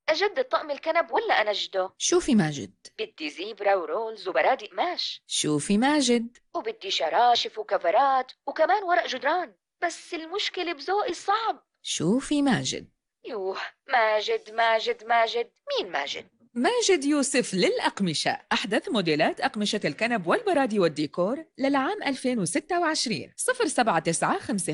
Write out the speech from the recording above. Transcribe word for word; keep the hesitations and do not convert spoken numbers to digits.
أجدد طقم الكنب ولا أنجده؟ شوفي ماجد. بدي زيبرا ورولز وبرادق قماش، شوفي ماجد. وبدي شراشف وكفرات وكمان ورق جدران، بس المشكلة بذوقي الصعب. شوفي ماجد. يوه، ماجد ماجد ماجد، مين ماجد؟ ماجد يوسف للأقمشة، أحدث موديلات أقمشة الكنب والبرادي والديكور للعام ألفين وستة وعشرين. صفر سبعة تسعة خمسة